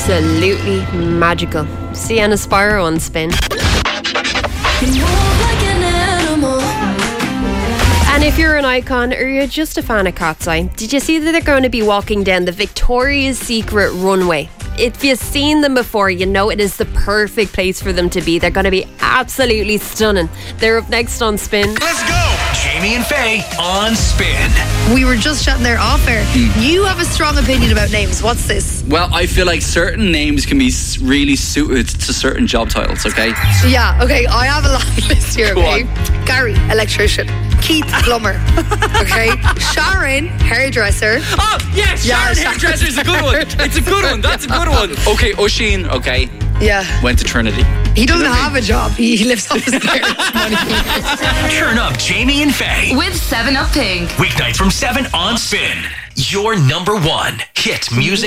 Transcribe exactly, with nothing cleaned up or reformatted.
absolutely magical. Sienna Spiro on Spin. And if you're an icon or you're just a fan of Cat's Eye, did you see that they're going to be walking down the Victoria's Secret runway? If you've seen them before, you know it is the perfect place for them to be. They're going to be absolutely stunning. They're up next on Spin. Let's go! Jamie and Faye on Spin. We were just chatting there off air. You have a strong opinion about names. What's this? Well, I feel like certain names can be s- really suited to certain job titles, okay? Yeah, okay, I have a long list here, Go okay? on. Gary, electrician. Keith, plumber. Okay? Sharon, hairdresser. Oh, yes! Yeah, Sharon Sharon. Hairdresser is a good one. It's a good one. That's a good one. Okay, Oisin, okay, Yeah. went to Trinity. He doesn't have a job. He, he lives off the stairs. Turn up Jamie and Faye. With seven up Pink. Weeknights from seven on Spin. Your number one hit music.